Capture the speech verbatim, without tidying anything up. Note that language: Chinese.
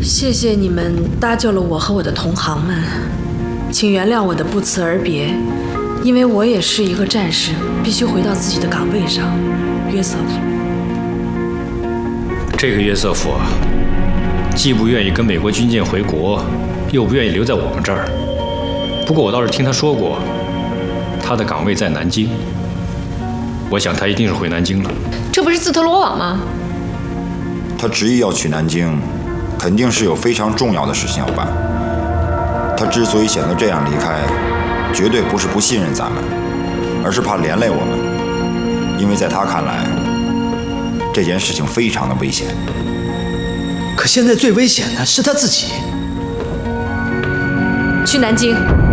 谢谢你们搭救了我和我的同行们，请原谅我的不辞而别，因为我也是一个战士，必须回到自己的岗位上。约瑟夫， 这个约瑟夫啊，既不愿意跟美国军舰回国，又不愿意留在我们这儿。不过我倒是听他说过，他的岗位在南京。我想他一定是回南京了。 这不是自投罗网吗？ 他执意要去南京，肯定是有非常重要的事情要办。他之所以选择这样离开，绝对不是不信任咱们，而是怕连累我们。因为在他看来，这件事情非常的危险。 可现在最危险的是他自己。 去南京。